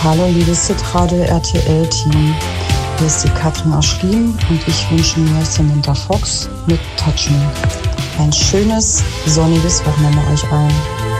Hallo liebes Hitradio RTL-Team, hier ist die Katrin aus Schlien und ich wünsche mir Samantha Fox mit Touch Me. Ein schönes, sonniges Wochenende euch allen.